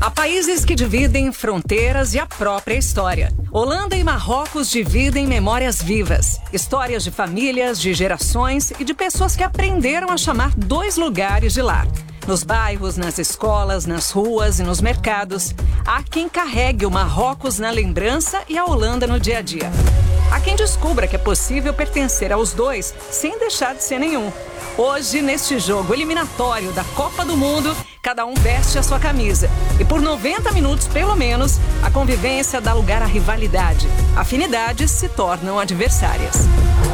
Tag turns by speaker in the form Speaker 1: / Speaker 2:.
Speaker 1: Há países que dividem fronteiras e a própria história. Holanda e Marrocos dividem memórias vivas. Histórias de famílias, de gerações e de pessoas que aprenderam a chamar dois lugares de lar. Nos bairros, nas escolas, nas ruas e nos mercados, há quem carregue o Marrocos na lembrança e a Holanda no dia a dia. Há quem descubra que é possível pertencer aos dois sem deixar de ser nenhum. Hoje, neste jogo eliminatório da Copa do Mundo, cada um veste a sua camisa. E por 90 minutos, pelo menos, a convivência dá lugar à rivalidade. Afinidades se tornam adversárias.